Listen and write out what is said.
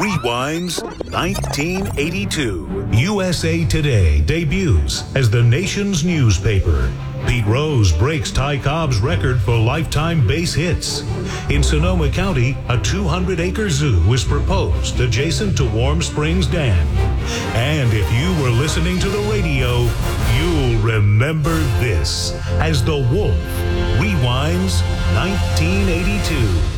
Rewinds 1982. USA Today debuts as the nation's newspaper. Pete Rose breaks Ty Cobb's record for lifetime base hits. In Sonoma County, a 200-acre zoo is proposed adjacent to Warm Springs Dam. And if you were listening to the radio, you'll remember this as The Wolf Rewinds 1982.